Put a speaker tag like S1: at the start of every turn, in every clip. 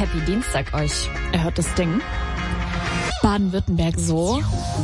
S1: Happy Dienstag euch. Ihr hört das Ding. Baden-Württemberg so.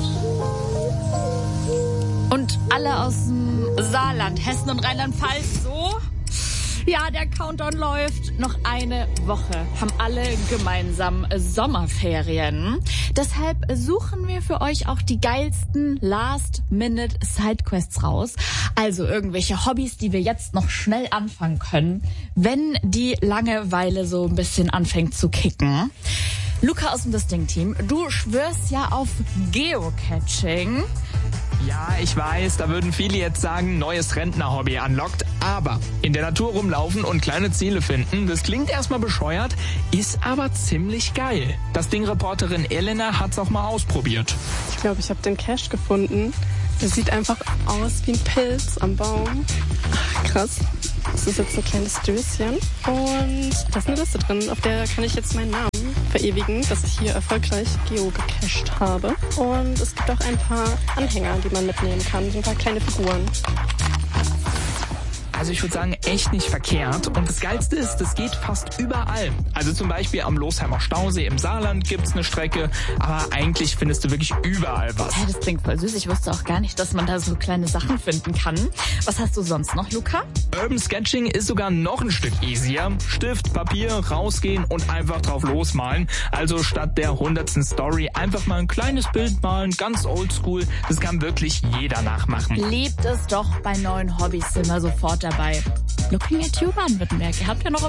S1: Und alle aus dem Saarland, Hessen und Rheinland-Pfalz so. Ja, der Countdown läuft. Noch eine Woche haben alle gemeinsam Sommerferien. Deshalb suchen wir für euch auch die geilsten Last-Minute-Sidequests raus. Also irgendwelche Hobbys, die wir jetzt noch schnell anfangen können, wenn die Langeweile so ein bisschen anfängt zu kicken. Luca aus dem Distinct-Team, du schwörst ja auf Geocaching.
S2: Ja, ich weiß, da würden viele jetzt sagen, neues Rentnerhobby anlockt. Aber in der Natur rumlaufen und kleine Ziele finden, das klingt erstmal bescheuert, ist aber ziemlich geil. Das Ding-Reporterin Elena hat's auch mal ausprobiert.
S3: Ich glaube, ich habe den Cache gefunden. Der sieht einfach aus wie ein Pilz am Baum. Ach, krass. Das ist jetzt ein kleines Döschen. Und da ist eine Liste drin, auf der kann ich jetzt meinen Namen verewigen, dass ich hier erfolgreich geocached habe. Und es gibt auch ein paar Anhänger, die man mitnehmen kann. So ein paar kleine Figuren.
S2: Also ich würde sagen, echt nicht verkehrt. Und das Geilste ist, das geht fast überall. Also zum Beispiel am Losheimer Stausee im Saarland gibt's eine Strecke. Aber eigentlich findest du wirklich überall was.
S1: Hey, das klingt voll süß. Ich wusste auch gar nicht, dass man da so kleine Sachen finden kann. Was hast du sonst noch, Luca?
S2: Urban Sketching ist sogar noch ein Stück easier. Stift, Papier, rausgehen und einfach drauf losmalen. Also statt der 100. Story einfach mal ein kleines Bild malen, ganz oldschool. Das kann wirklich jeder nachmachen.
S1: Liebt es doch bei neuen Hobbys, sind wir sofort dabei. Looking at you, Baden-Württemberg. Ihr habt ja noch